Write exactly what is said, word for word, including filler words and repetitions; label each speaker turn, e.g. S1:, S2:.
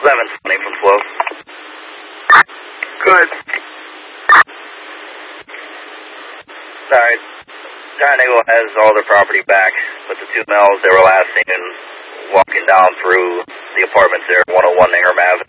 S1: eleven twenty from twelve.
S2: Good.
S1: Sorry. Dinego has all their property back, but the two males, they were last seen walking down through the apartments there, one oh one Ingham Avenue.